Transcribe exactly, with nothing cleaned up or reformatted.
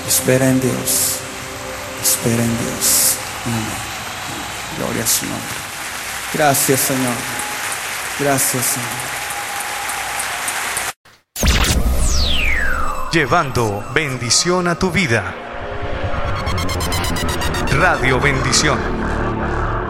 Espera en Dios. Espera en Dios. Amén. Gloria a su nombre. Gracias, Señor. Gracias, Señor. Llevando bendición a tu vida. Radio Bendición.